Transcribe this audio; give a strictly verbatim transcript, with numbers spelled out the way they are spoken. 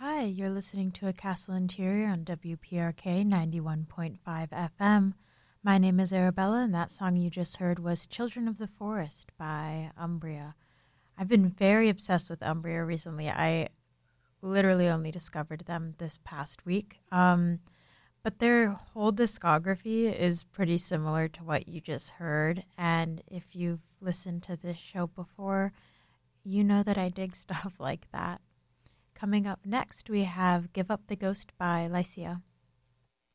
Hi, you're listening to A Castle Interior on W P R K ninety-one point five F M. My name is Arabella, and that song you just heard was Children of the Forest by Umbria. I've been very obsessed with Umbria recently. I literally only discovered them this past week. Um, but their whole discography is pretty similar to what you just heard. And if you've listened to this show before, you know that I dig stuff like that. Coming up next, we have Give Up the Ghost by Lycia.